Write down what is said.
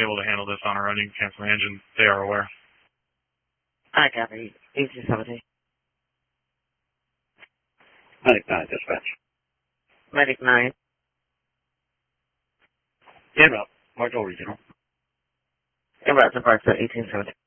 able to handle this on our own. You can cancel the engine. They are aware. I copy. 1870. Medic 9, dispatch. Medic 9. In route. Marshall Regional. In route to Park 1870.